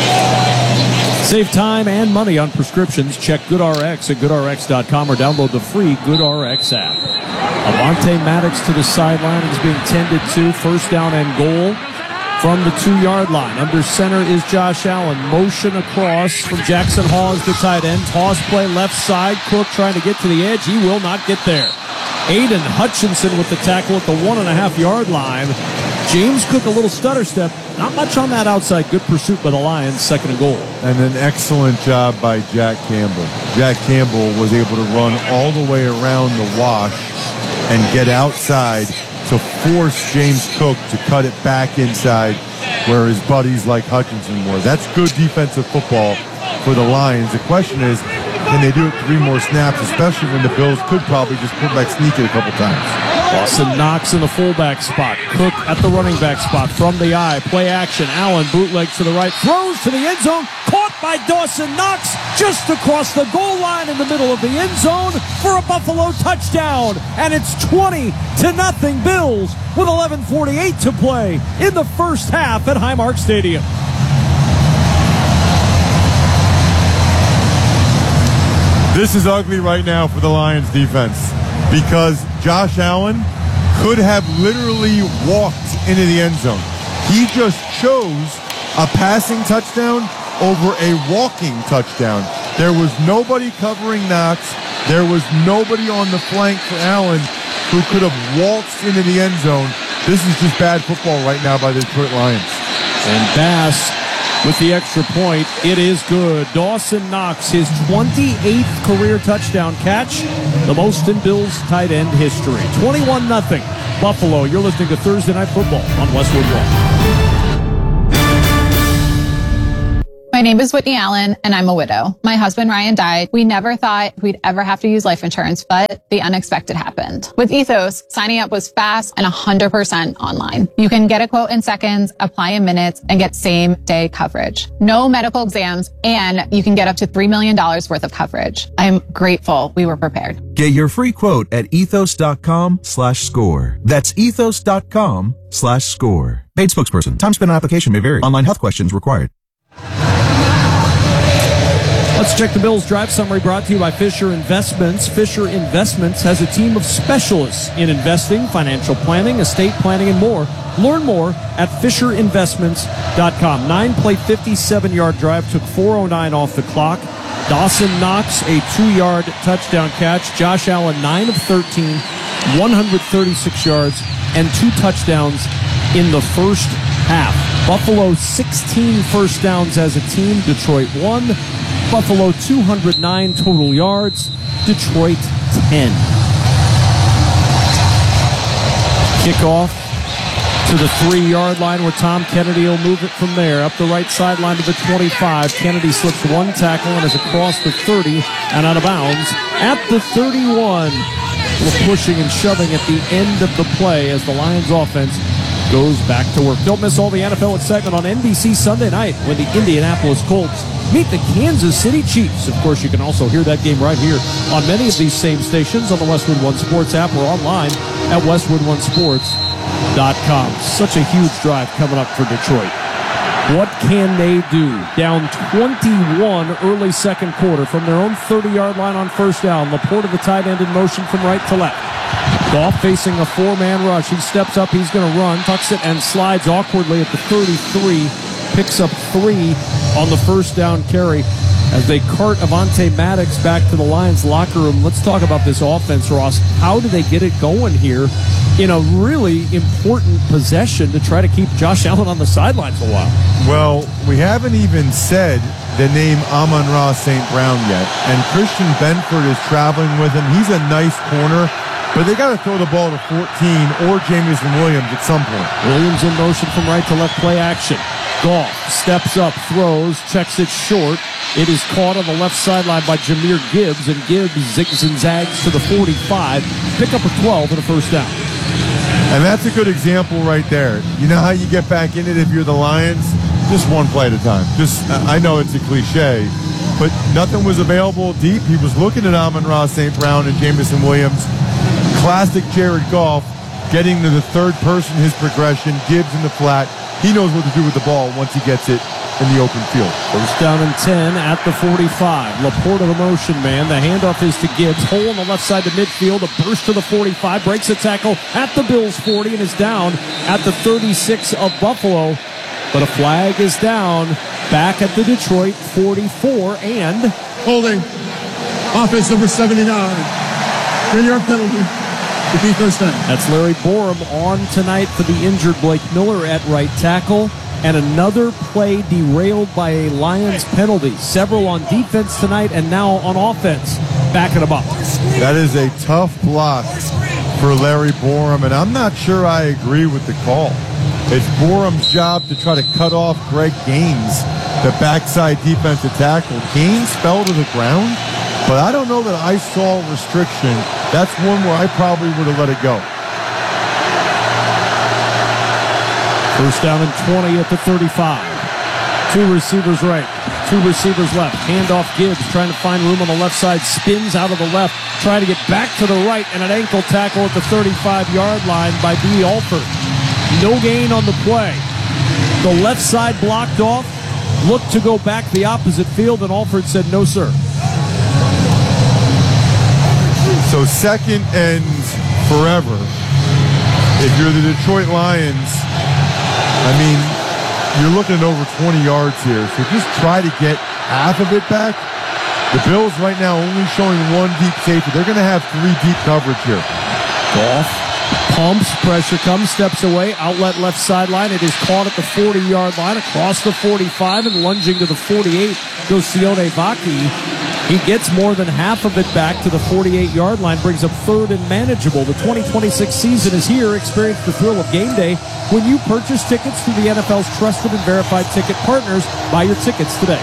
Save time and money on prescriptions. Check GoodRx at good R X dot com or download the free GoodRx app. Avonte Maddox to the sideline is being tended to. First down and goal from the two-yard line. Under center is Josh Allen. Motion across from Jackson Hall as the tight end. Toss play left side. Cook trying to get to the edge. He will not get there. Aiden Hutchinson with the tackle at the one-and-a-half-yard line. James Cook a little stutter step. Not much on that outside. Good pursuit by the Lions. Second and goal. And an excellent job by Jack Campbell. Jack Campbell was able to run all the way around the wash and get outside to force James Cook to cut it back inside where his buddies like Hutchinson were. That's good defensive football for the Lions. The question is, can they do it three more snaps, especially when the Bills could probably just put back sneak it a couple times. Austin Knox in the fullback spot. Cook at the running back spot from the eye. Play action. Allen bootlegs to the right. Throws to the end zone. Caught by Dawson Knox just across the goal line in the middle of the end zone for a Buffalo touchdown. And it's twenty to nothing Bills with eleven forty-eight to play in the first half at Highmark Stadium. This is ugly right now for the Lions defense because Josh Allen could have literally walked into the end zone. He just chose a passing touchdown over a walking touchdown. There was nobody covering Knox. There was nobody on the flank for Allen who could have waltzed into the end zone. This is just bad football right now by the Detroit Lions. And Bass with the extra point. It is good. Dawson Knox, his twenty-eighth career touchdown catch, the most in Bills tight end history. twenty-one nothing Buffalo. You're listening to Thursday Night Football on Westwood One. My name is Whitney Allen, and I'm a widow. My husband, Ryan, died. We never thought we'd ever have to use life insurance, but the unexpected happened. With Ethos, signing up was fast and one hundred percent online. You can get a quote in seconds, apply in minutes, and get same-day coverage. No medical exams, and you can get up to three million dollars worth of coverage. I'm grateful we were prepared. Get your free quote at ethos.com slash score. That's ethos.com slash score. Paid spokesperson. Time spent on application may vary. Online health questions required. Let's check the Bills drive summary brought to you by Fisher Investments. Fisher Investments has a team of specialists in investing, financial planning, estate planning, and more. Learn more at fisher investments dot com. Nine-play, fifty-seven-yard drive, took four oh nine off the clock. Dawson Knox, a two-yard touchdown catch. Josh Allen, nine of thirteen, one hundred thirty-six yards, and two touchdowns in the first half. Buffalo, sixteen first downs as a team. Detroit, one. Buffalo, two hundred nine total yards. Detroit, ten. Kickoff to the three-yard line where Tom Kennedy will move it from there. Up the right sideline to the twenty-five. Kennedy slips one tackle and is across the thirty and out of bounds at the thirty-one. We're pushing and shoving at the end of the play as the Lions offense goes back to work. Don't miss all the N F L excitement on N B C Sunday night when the Indianapolis Colts meet the Kansas City Chiefs. Of course, you can also hear that game right here on many of these same stations on the Westwood One Sports app or online at westwood one sports dot com. Such a huge drive coming up for Detroit. What can they do? Down twenty-one early second quarter from their own thirty-yard line on first down. Laporta, the tight end, in motion from right to left. Goff facing a four-man rush. He steps up. He's going to run. Tucks it and slides awkwardly at the thirty-three. Picks up three on the first down carry as they cart Avonte Maddox back to the Lions locker room. Let's talk about this offense, Ross. How do they get it going here in a really important possession to try to keep Josh Allen on the sidelines a while? Well, we haven't even said the name Amon-Ra Saint Brown yet, and Christian Benford is traveling with him. He's a nice corner, but they got to throw the ball to fourteen or Jamison Williams at some point. Williams in motion from right to left, play action. Goff steps up, throws, checks it short. It is caught on the left sideline by Jahmyr Gibbs, and Gibbs zigs and zags to the forty-five. Pick up a twelve and a first down. And that's a good example right there. You know how you get back in it if you're the Lions? Just one play at a time. Just, I know it's a cliche, but nothing was available deep. He was looking at Amon-Ra Saint Brown and Jamison Williams. Classic Jared Goff, getting to the third person, his progression. Gibbs in the flat. He knows what to do with the ball once he gets it in the open field. First down and ten at the forty-five. Laporta, the motion man. The handoff is to Gibbs. Hole on the left side to midfield. A burst to the forty-five. Breaks a tackle at the Bills' forty and is down at the thirty-six of Buffalo. But a flag is down back at the Detroit forty-four and... Holding. Offense number seventy-nine. ten-yard penalty. First down. That's Larry Borum on tonight for the injured Blake Miller at right tackle. And another play derailed by a Lions penalty. Several on defense tonight and now on offense. Backing them up. That is a tough block for Larry Borum, and I'm not sure I agree with the call. It's Borum's job to try to cut off Greg Gaines, the backside defensive tackle. Gaines fell to the ground, but I don't know that I saw restriction. That's one where I probably would have let it go. First down and twenty at the thirty-five. Two receivers right, two receivers left. Handoff Gibbs trying to find room on the left side. Spins out of the left, trying to get back to the right, and an ankle tackle at the thirty-five-yard line by B. Alford. No gain on the play. The left side blocked off. Looked to go back the opposite field, and Alford said, no, sir. So second and forever. If you're the Detroit Lions, I mean, you're looking at over twenty yards here. So just try to get half of it back. The Bills right now only showing one deep safety. They're going to have three deep coverage here. Goff Pumps, pressure comes, steps away, outlet left sideline. It is caught at the forty-yard line, across the forty-five, and lunging to the forty-eight goes Sione Vaki. He gets more than half of it back to the forty-eight-yard line, brings up third and manageable. The twenty twenty-six season is here. Experience the thrill of game day when you purchase tickets through the N F L's trusted and verified ticket partners. Buy your tickets today.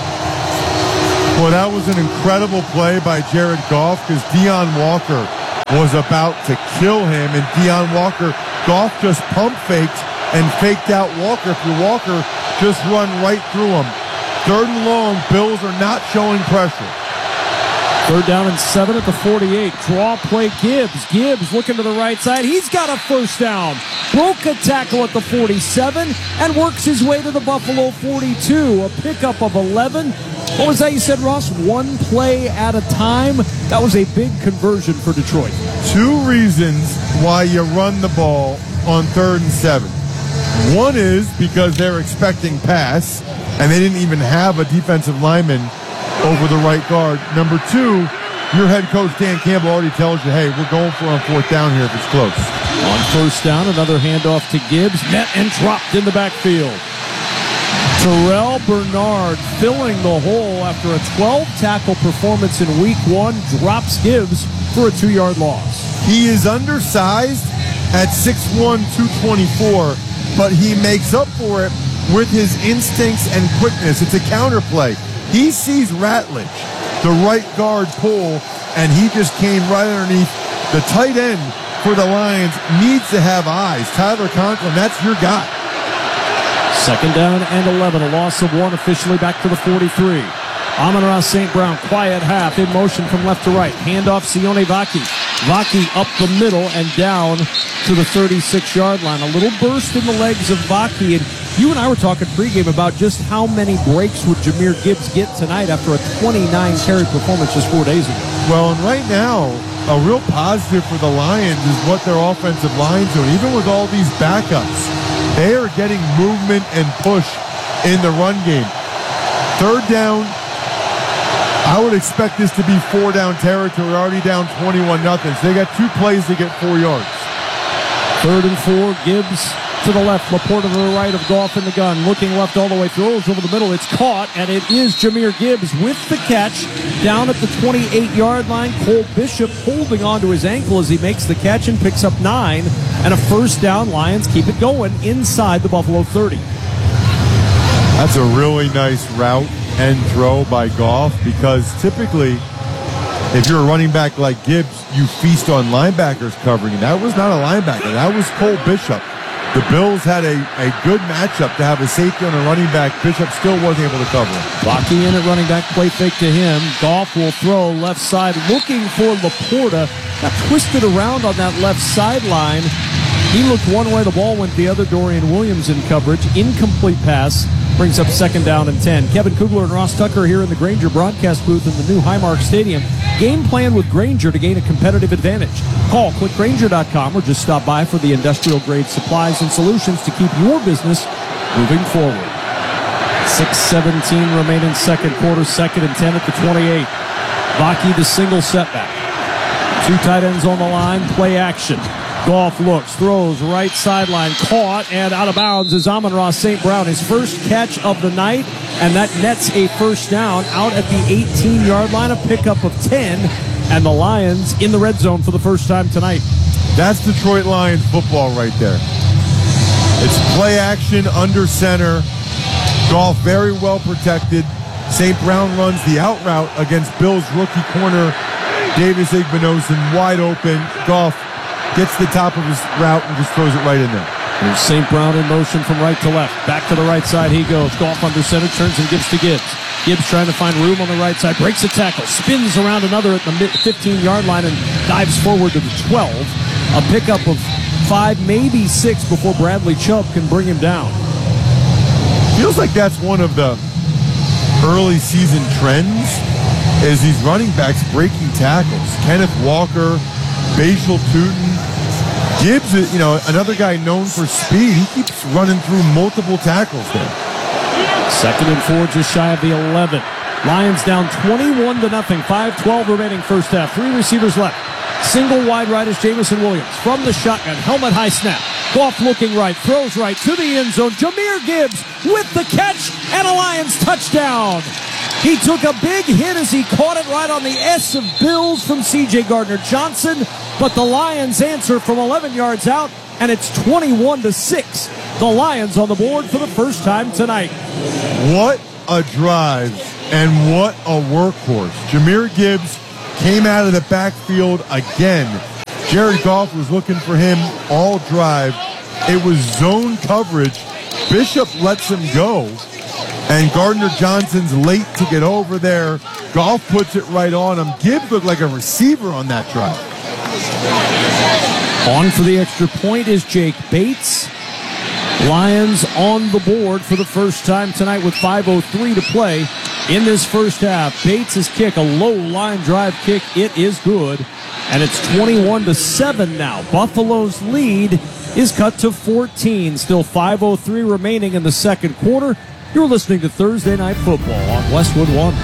Well, that was an incredible play by Jared Goff because Deion Walker was about to kill him, and Deion Walker, Goff just pump faked and faked out Walker. If you're Walker, just run right through him. Third and long, Bills are not showing pressure. Third down and seven at the forty-eight. Draw play Gibbs. Gibbs looking to the right side. He's got a first down. Broke a tackle at the forty-seven and works his way to the Buffalo forty-two. A pickup of eleven. What was that you said, Ross? One play at a time? That was a big conversion for Detroit. Two reasons why you run the ball on third and seven. One is because they're expecting pass, and they didn't even have a defensive lineman over the right guard. Number two, your head coach, Dan Campbell, already tells you, hey, we're going for on fourth down here if it's close. On first down, another handoff to Gibbs. Met and dropped in the backfield. Terrell Bernard filling the hole after a twelve-tackle performance in week one, drops Gibbs for a two-yard loss. He is undersized at six one, two twenty-four, but he makes up for it with his instincts and quickness. It's a counterplay. He sees Ratledge, the right guard, pull, and he just came right underneath. The tight end for the Lions needs to have eyes. Tyler Conklin, that's your guy. Second down and eleven, a loss of one, officially back to the forty-three. Amon-Ra Saint Brown, quiet half, in motion from left to right. Handoff Sione Vaki. Vaki up the middle and down to the thirty-six-yard line. A little burst in the legs of Vaki, and you and I were talking pregame about just how many breaks would Jahmyr Gibbs get tonight after a twenty-nine carry performance just four days ago. Well, and right now, a real positive for the Lions is what their offensive line's doing. Even with all these backups, they are getting movement and push in the run game. Third down, I would expect this to be four down territory. We're already down twenty-one nothing. So they got two plays to get four yards. Third and four, Gibbs to the left, Laporta to the right of Goff in the gun. Looking left all the way, throws over the middle. It's caught, and it is Jahmyr Gibbs with the catch down at the twenty-eight-yard line. Cole Bishop holding onto his ankle as he makes the catch and picks up nine. And a first down. Lions keep it going inside the Buffalo thirty. That's a really nice route and throw by Goff, because typically if you're a running back like Gibbs, you feast on linebackers covering. That was not a linebacker. That was Cole Bishop. The Bills had a, a good matchup to have a safety on a running back. Bishop still wasn't able to cover him. Locky in at running back, play fake to him. Goff will throw left side, looking for Laporta. Got twisted around on that left sideline. He looked one way, the ball went the other. Dorian Williams in coverage. Incomplete pass. Brings up second down and ten. Kevin Kugler and Ross Tucker here in the Grainger broadcast booth in the new Highmark Stadium. Game plan with Grainger to gain a competitive advantage. Call click grainger dot com or just stop by for the industrial grade supplies and solutions to keep your business moving forward. six seventeen remaining second quarter, second and ten at the twenty-eight. Vaki the single setback. Two tight ends on the line, play action. Goff looks, throws, right sideline, caught, and out of bounds is Amon-Ra Saint Brown. His first catch of the night, and that nets a first down out at the eighteen-yard line, a pickup of ten, and the Lions in the red zone for the first time tonight. That's Detroit Lions football right there. It's play action under center. Goff very well protected. Saint Brown runs the out route against Bills rookie corner Davis Igbinosun, wide open. Goff gets the top of his route and just throws it right in there. There's Saint Brown in motion from right to left. Back to the right side he goes. Goff under center, turns and gives to Gibbs. Gibbs trying to find room on the right side. Breaks a tackle. Spins around another at the fifteen-yard line and dives forward to the twelve. A pickup of five, maybe six before Bradley Chubb can bring him down. Feels like that's one of the early season trends, is these running backs breaking tackles. Kenneth Walker, Bashal Tutin. Gibbs, you know, another guy known for speed. He keeps running through multiple tackles there. Second and four, just shy of the eleven. Lions down twenty-one to nothing. five twelve remaining first half. Three receivers left. Single wide right is Jameson Williams. From the shotgun, helmet high snap. Goff looking right, throws right to the end zone. Jahmyr Gibbs with the catch and a Lions touchdown. He took a big hit as he caught it right on the S of Bills from C J Gardner-Johnson, but the Lions answer from eleven yards out, and it's twenty-one to six. The Lions on the board for the first time tonight. What a drive and what a workhorse. Jahmyr Gibbs came out of the backfield again. Jared Goff was looking for him all drive. It was zone coverage. Bishop lets him go. And Gardner-Johnson's late to get over there. Goff puts it right on him. Gibbs looked like a receiver on that drive. On for the extra point is Jake Bates. Lions on the board for the first time tonight with five oh three to play in this first half. Bates' kick, a low line drive kick. It is good. And it's twenty-one to seven now. Buffalo's lead is cut to fourteen. Still five oh three remaining in the second quarter. You're listening to Thursday Night Football on Westwood One.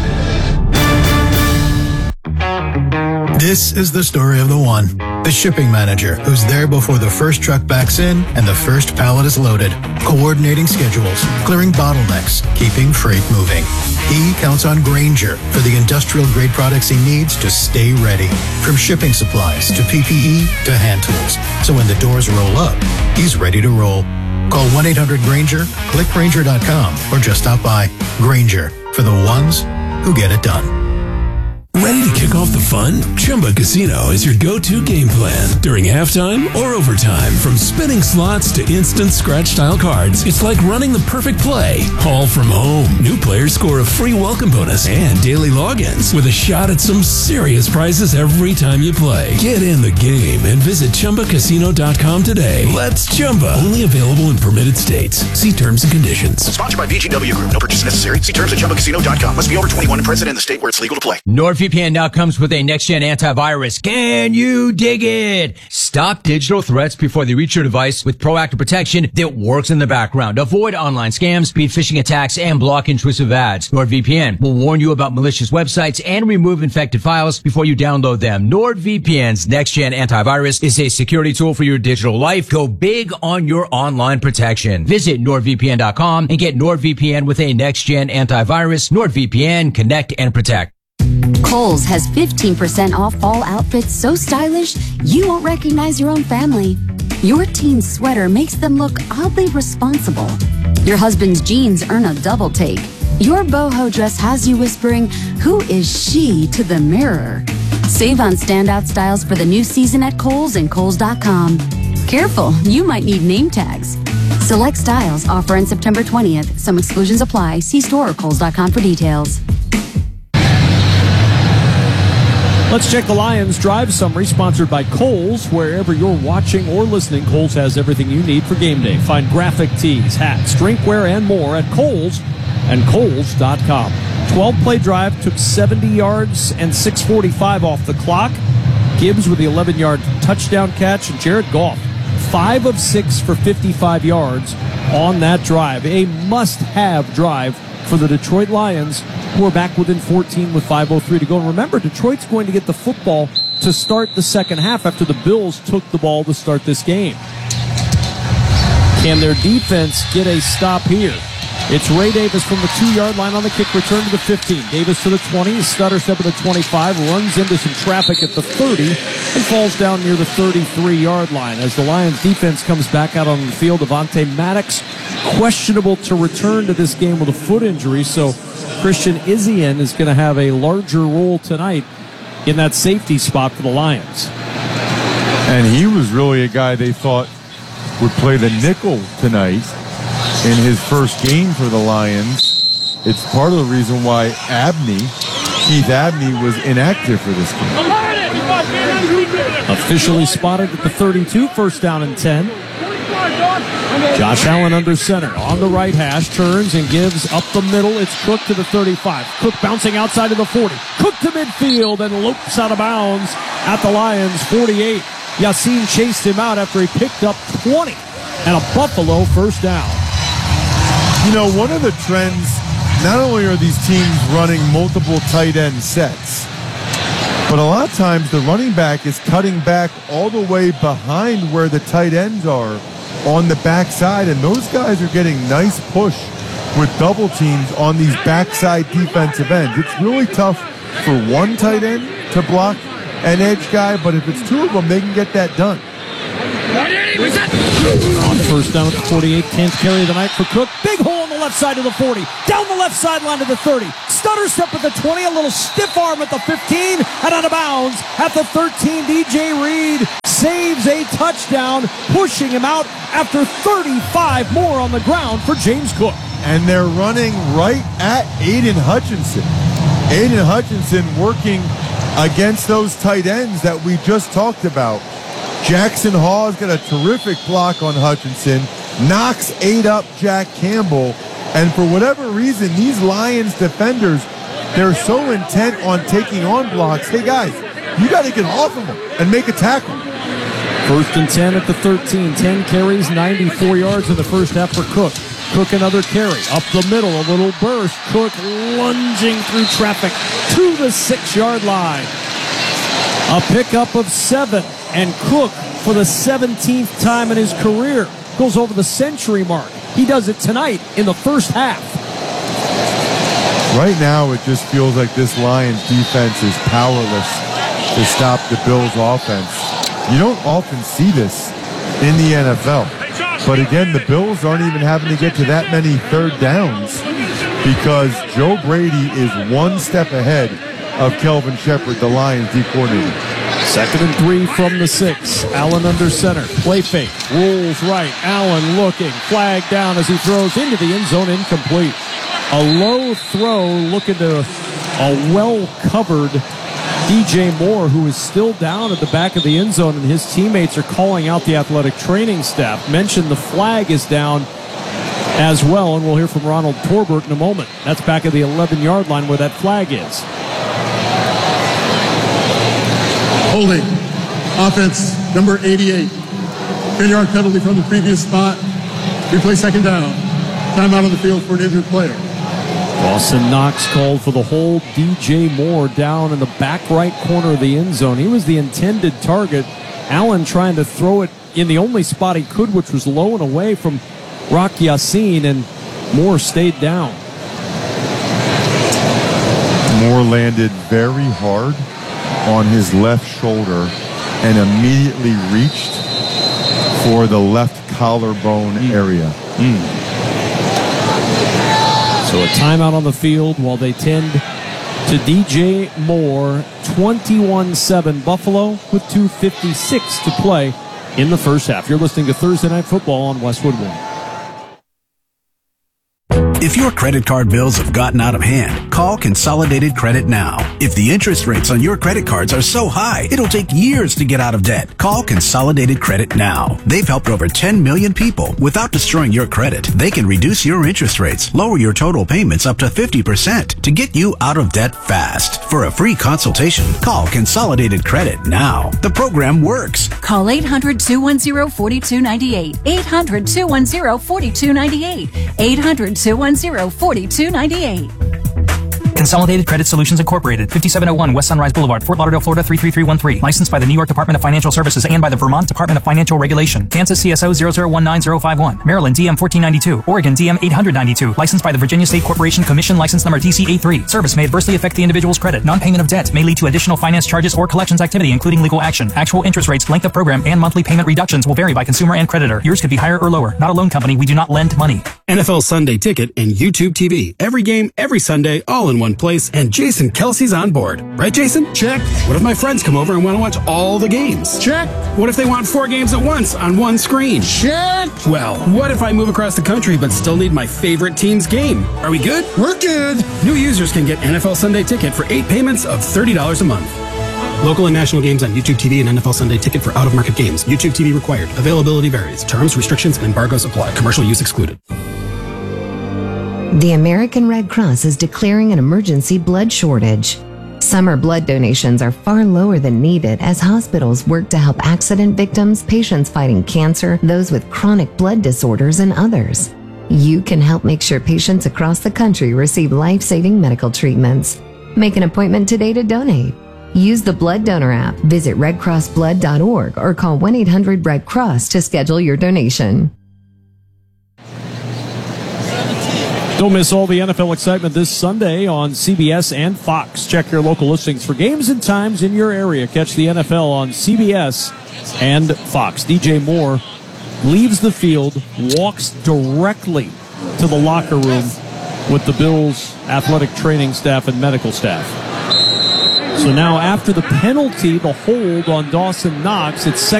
This is the story of the one. The shipping manager who's there before the first truck backs in and the first pallet is loaded, coordinating schedules, clearing bottlenecks, keeping freight moving. He counts on Grainger for the industrial-grade products he needs to stay ready, from shipping supplies to P P E to hand tools. So when the doors roll up, he's ready to roll. Call one eight hundred Grainger, click Grainger dot com, or just stop by. Grainger, for the ones who get it done. Ready to kick off the fun? Chumba Casino is your go-to game plan during halftime or overtime. From spinning slots to instant scratch-style cards, it's like running the perfect play, all from home. New players score a free welcome bonus and daily logins with a shot at some serious prizes every time you play. Get in the game and visit Chumba Casino dot com today. Let's Chumba. Only available in permitted states. See terms and conditions. Sponsored by V G W Group. No purchase necessary. See terms at Chumba Casino dot com. Must be over twenty-one and present in the state where it's legal to play. NordVPN now comes with a next-gen antivirus. Can you dig it? Stop digital threats before they reach your device with proactive protection that works in the background. Avoid online scams, beat phishing attacks, and block intrusive ads. NordVPN will warn you about malicious websites and remove infected files before you download them. NordVPN's next-gen antivirus is a security tool for your digital life. Go big on your online protection. Visit Nord V P N dot com and get NordVPN with a next-gen antivirus. NordVPN, connect and protect. Kohl's has fifteen percent off fall outfits so stylish you won't recognize your own family. Your teen's sweater makes them look oddly responsible. Your husband's jeans earn a double take. Your boho dress has you whispering, "Who is she?" to the mirror. Save on standout styles for the new season at Kohl's and Kohl's dot com. Careful, you might need name tags. Select styles offer on September twentieth. Some exclusions apply. See store or Kohl's dot com for details. Let's check the Lions drive summary, sponsored by Kohl's. Wherever you're watching or listening, Kohl's has everything you need for game day. Find graphic tees, hats, drinkware, and more at Kohl's and Kohl's dot com. twelve-play drive took seventy yards and six forty-five off the clock. Gibbs with the eleven-yard touchdown catch, and Jared Goff, five of six for fifty-five yards on that drive. A must-have drive for the Detroit Lions, who are back within fourteen with five oh three to go. And remember, Detroit's going to get the football to start the second half after the Bills took the ball to start this game. Can their defense get a stop here? It's Ray Davis from the two-yard line on the kick return to the fifteen. Davis to the twenty, stutter step at the twenty-five, runs into some traffic at the thirty, and falls down near the thirty-three-yard line. As the Lions defense comes back out on the field, Avonte Maddox questionable to return to this game with a foot injury, so Christian Izien is going to have a larger role tonight in that safety spot for the Lions. And he was really a guy they thought would play the nickel tonight in his first game for the Lions. It's part of the reason why Abney, Keith Abney, was inactive for this game. Officially spotted at the thirty-two, first down and ten. Josh Allen under center, on the right hash, turns and gives up the middle. It's Cook to the thirty-five. Cook bouncing outside of the forty. Cook to midfield and lopes out of bounds at the Lions' forty-eight. Yassine chased him out after he picked up twenty and a Buffalo first down. You know, one of the trends, not only are these teams running multiple tight end sets, But a lot of times the running back is cutting back all the way behind where the tight ends are on the backside, and those guys are getting nice push with double teams on these backside defensive ends. It's really tough for one tight end to block an edge guy, but if it's two of them, they can get that done. On first down at the forty-eight, tenth carry of the night for Cook. Big hole on the left side of the forty. Down the left sideline to the thirty. Stutter step at the twenty. A little stiff arm at the fifteen. And out of bounds at the thirteen. D J Reed saves a touchdown, pushing him out after thirty-five more on the ground for James Cook. And they're running right at Aiden Hutchinson. Aiden Hutchinson working against those tight ends that we just talked about. Jackson Hall's got a terrific block on Hutchinson. Knox ate up Jack Campbell. And for whatever reason, these Lions defenders, they're so intent on taking on blocks. Hey, guys, you got to get off of them and make a tackle. First and ten at the thirteen. ten carries, ninety-four yards in the first half for Cook. Cook another carry. Up the middle, a little burst. Cook lunging through traffic to the six-yard line. A pickup of seven. And Cook, for the seventeenth time in his career, goes over the century mark. He does it tonight in the first half. Right now, it just feels like this Lions defense is powerless to stop the Bills' offense. You don't often see this in the N F L. But again, the Bills aren't even having to get to that many third downs because Joe Brady is one step ahead of Kelvin Shepard, the Lions D coordinator. Second and three from the six. Allen under center. Play fake. Rolls right. Allen looking. Flag down as he throws into the end zone. Incomplete. A low throw looking to a well-covered D J Moore, who is still down at the back of the end zone, and his teammates are calling out the athletic training staff. Mentioned the flag is down as well, and we'll hear from Ronald Torbert in a moment. That's back at the eleven-yard line where that flag is. Holding. Offense, number eighty-eight. ten-yard penalty from the previous spot. Replay second down. Timeout on the field for an injured player. Dawson Knox called for the hold. D J Moore down in the back right corner of the end zone. He was the intended target. Allen trying to throw it in the only spot he could, which was low and away from Rock Ya-Sin, and Moore stayed down. Moore landed very hard on his left shoulder and immediately reached for the left collarbone mm. area. Mm. So a timeout on the field while they tend to D J Moore. Twenty-one seven Buffalo with two fifty-six to play in the first half. You're listening to Thursday Night Football on Westwood One. If your credit card bills have gotten out of hand, call Consolidated Credit now. If the interest rates on your credit cards are so high, it'll take years to get out of debt. Call Consolidated Credit now. They've helped over ten million people without destroying your credit. They can reduce your interest rates, lower your total payments up to fifty percent to get you out of debt fast. For a free consultation, call Consolidated Credit now. The program works. Call eight hundred, two one zero, four two nine eight. eight hundred, two one zero, four two nine eight. eight hundred, two one zero, four two nine eight. Consolidated Credit Solutions Incorporated, fifty-seven oh one West Sunrise Boulevard, Fort Lauderdale, Florida three three three one three. Licensed by the New York Department of Financial Services and by the Vermont Department of Financial Regulation. Kansas C S O zero zero one nine zero five one. Maryland D M fourteen ninety-two. Oregon D M eight ninety-two. Licensed by the Virginia State Corporation Commission. License number D C A three. Service may adversely affect the individual's credit. Non-payment of debt may lead to additional finance charges or collections activity, including legal action. Actual interest rates, length of program, and monthly payment reductions will vary by consumer and creditor. Yours could be higher or lower. Not a loan company. We do not lend money. N F L Sunday Ticket and YouTube T V. Every game, every Sunday, all in one place. And Jason Kelsey's on board. Right, Jason? Check. What if my friends come over and want to watch all the games? Check. What if they want four games at once on one screen? Check. Well, what if I move across the country but still need my favorite team's game? Are we good? We're good. New users can get N F L Sunday Ticket for eight payments of thirty dollars a month. Local and national games on YouTube T V and N F L Sunday Ticket for out-of-market games. YouTube T V required. Availability varies. Terms, restrictions, and embargoes apply. Commercial use excluded. The American Red Cross is declaring an emergency blood shortage. Summer blood donations are far lower than needed as hospitals work to help accident victims, patients fighting cancer, those with chronic blood disorders, and others. You can help make sure patients across the country receive life-saving medical treatments. Make an appointment today to donate. Use the Blood Donor app, visit red cross blood dot org, or call one eight hundred red cross to schedule your donation. Don't miss all the N F L excitement this Sunday on C B S and Fox. Check your local listings for games and times in your area. Catch the N F L on C B S and Fox. D J Moore leaves the field, walks directly to the locker room with the Bills' athletic training staff and medical staff. So now after the penalty, the hold on Dawson Knox, it's second.